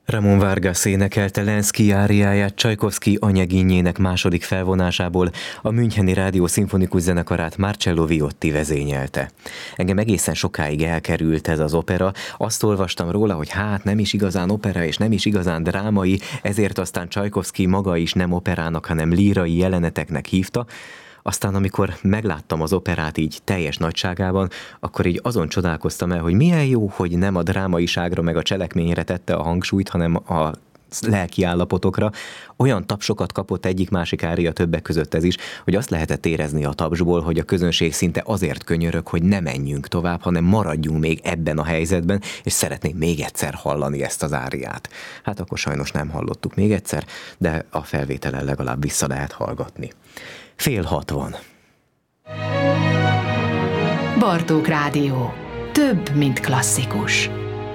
Ramón Vargas énekelte Lenszkij áriáját Csajkovszkij Anyaginnyének második felvonásából, a Müncheni Rádió Szimfonikus Zenekarát Marcello Viotti vezényelte. Engem egészen sokáig elkerült ez az opera, azt olvastam róla, hogy nem is igazán opera és nem is igazán drámai, ezért aztán Csajkovszkij maga is nem operának, hanem lírai jeleneteknek hívta. Aztán, amikor megláttam az operát így teljes nagyságában, akkor így azon csodálkoztam el, hogy milyen jó, hogy nem a drámaiságra meg a cselekményre tette a hangsúlyt, hanem a lelki állapotokra. Olyan tapsokat kapott egyik-másik ária, többek között ez is, hogy azt lehetett érezni a tapsból, hogy a közönség szinte azért könyörög, hogy ne menjünk tovább, hanem maradjunk még ebben a helyzetben, és szeretnénk még egyszer hallani ezt az áriát. Hát akkor sajnos nem hallottuk még egyszer, de a felvételen legalább vissza lehet hallgatni. 5:30. Bartók Rádió. Több, mint klasszikus.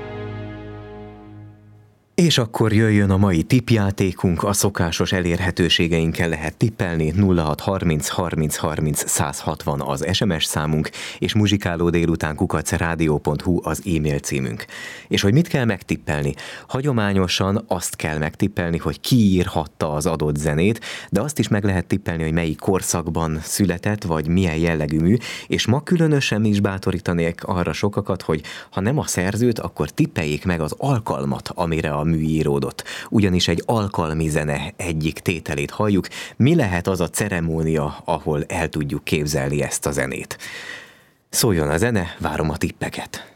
És akkor jöjjön a mai tippjátékunk, a szokásos elérhetőségeinkkel lehet tippelni, 0630 30 30 160 az SMS számunk, és muzsikáló délután @radio.hu az e-mail címünk. És hogy mit kell megtippelni? Hagyományosan azt kell megtippelni, hogy ki írhatta az adott zenét, de azt is meg lehet tippelni, hogy melyik korszakban született, vagy milyen jellegű mű, és ma különösen is bátorítanék arra sokakat, hogy ha nem a szerzőt, akkor tippeljék meg az alkalmat, amire a mű íródott. Ugyanis egy alkalmi zene egyik tételét halljuk. Mi lehet az a ceremónia, ahol el tudjuk képzelni ezt a zenét? Szóljon a zene, várom a tippeket!